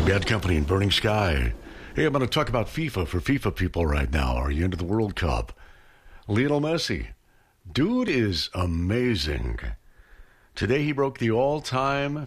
Bad Company and Burning Sky. Hey, I'm going to talk about FIFA for FIFA people right now. Are you into the World Cup? Lionel Messi. Dude is amazing. Today he broke the all-time